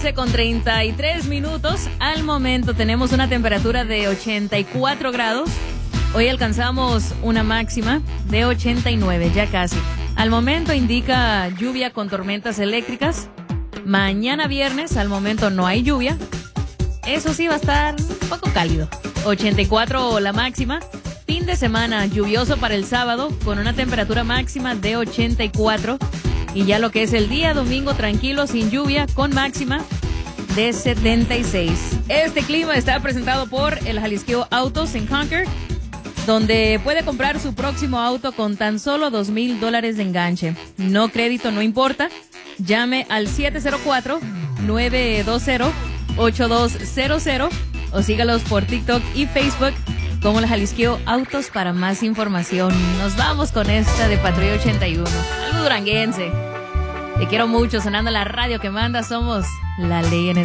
11:33. Al momento tenemos una temperatura de 84 grados. Hoy alcanzamos una máxima de 89, ya casi. Al momento indica lluvia con tormentas eléctricas. Mañana viernes, al momento no hay lluvia. Eso sí, va a estar un poco cálido. 84 la máxima. Fin de semana lluvioso para el sábado con una temperatura máxima de 84. Y ya lo que es el día domingo tranquilo, sin lluvia, con máxima de 76. Este clima está presentado por el Jalisqueo Autos en Concord, donde puede comprar su próximo auto con tan solo $2,000 de enganche. No crédito, no importa. Llame al 704-920-8200 o sígalos por TikTok y Facebook como el Jalisqueo Autos para más información. Nos vamos con esta de Patrulla 81. Algo duranguense. Te quiero mucho, sonando la radio que manda. Somos la ley en